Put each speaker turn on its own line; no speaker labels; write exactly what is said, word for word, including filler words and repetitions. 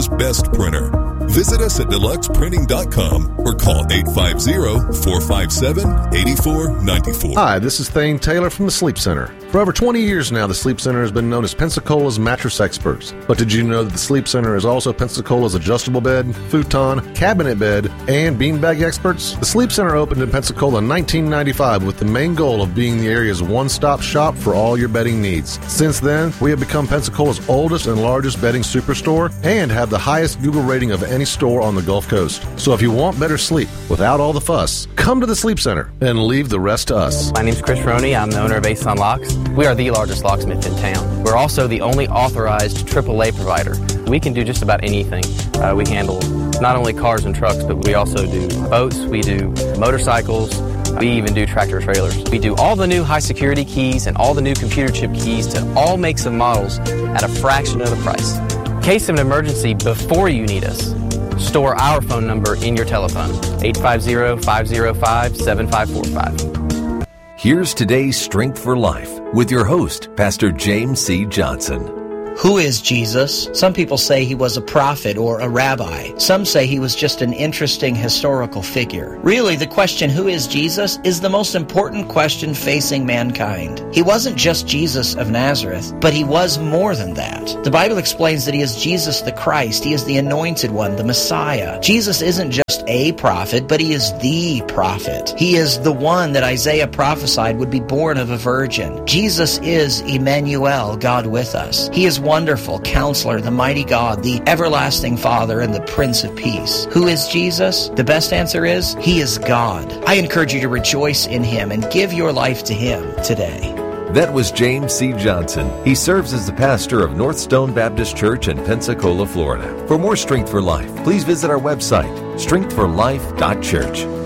Pennsacola's best printer. Visit us at deluxe printing dot com or call eight five zero, four five seven, eight four nine four.
Hi, this is Thane Taylor from the Sleep Center. For over twenty years now, the Sleep Center has been known as Pensacola's mattress experts. But did you know that the Sleep Center is also Pensacola's adjustable bed, futon, cabinet bed, and beanbag experts? The Sleep Center opened in Pensacola in nineteen ninety-five with the main goal of being the area's one-stop shop for all your bedding needs. Since then, we have become Pensacola's oldest and largest bedding superstore and have the highest Google rating of any store on the Gulf Coast. So if you want better sleep without all the fuss, come to the Sleep Center and leave the rest to us.
My name's Chris Roney. I'm the owner of Ace on Locks. We are the largest locksmith in town. We're also the only authorized triple A provider. We can do just about anything. Uh, we handle not only cars and trucks, but we also do boats, we do motorcycles, we even do tractor trailers. We do all the new high security keys and all the new computer chip keys to all makes and models at a fraction of the price. In case of an emergency before you need us, store our phone number in your telephone, eight five zero, five zero five, seven five four five.
Here's today's Strength for Life with your host, Pastor James C. Johnson.
Who is Jesus? Some people say he was a prophet or a rabbi. Some say he was just an interesting historical figure. Really, the question, who is Jesus, is the most important question facing mankind. He wasn't just Jesus of Nazareth, but he was more than that. The Bible explains that he is Jesus the Christ. He is the anointed one, the Messiah. Jesus isn't just a prophet, but he is the prophet. He is the one that Isaiah prophesied would be born of a virgin. Jesus is Emmanuel, God with us. He is Wonderful Counselor, the mighty God, the everlasting Father, and the Prince of Peace. Who is Jesus? The best answer is, he is God. I encourage you to rejoice in him and give your life to him today.
That was James C. Johnson. He serves as the pastor of Northstone Baptist Church in Pensacola, Florida. For more Strength for Life, please visit our website, strength for life dot church.